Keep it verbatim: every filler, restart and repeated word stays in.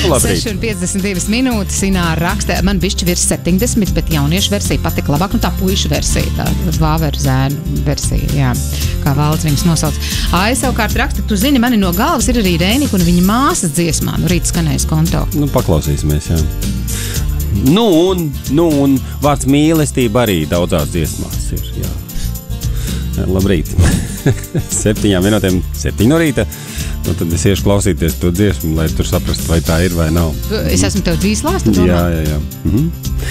Labrīt. seši un piecdesmit divas minūtes. Ināra raksta, man bišķi virs septiņdesmit, bet jauniešu versija patika labāk. Nu tā puišu versija, tā vāveru zēnu versija, jā. Kā Valds viņas nosauc. Ai, savukārt raksta, tu zini, mani no galvas ir arī Rēnika un viņa māsas dziesmā. Nu, rīt skanēs konto. Nu, paklausīsimies, jā. Nu un, nu un vārds mīlestība arī daudzās dziesmās ir, jā. Labrīt. Septiņām minūtēm, septiņi no rīta. Nu, tad es iešu klausīties to dziesmu, lai tur saprastu, vai tā ir vai nav. Es esmu tev dzīslāsta domā? Jā, jā, jā. Mhm.